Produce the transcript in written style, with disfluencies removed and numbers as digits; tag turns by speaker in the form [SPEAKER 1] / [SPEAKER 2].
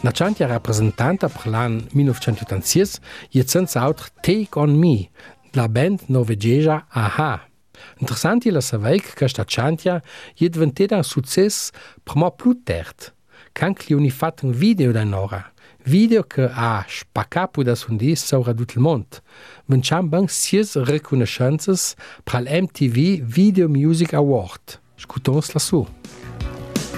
[SPEAKER 1] La chantia rappresentanta per l'anno 1986 è senza altro Take On Me, la band norvegesa AHA. Interessant è la saber che questa chantia è diventata un successo per me più tardi, quando gli hanno fatto un video da Nora. Video che ha spaccato da sundi sopra tutto il mondo. Vinciamo ben 6 riconoscenze per l'MTV Video Music Award. Ascoltiamo la su.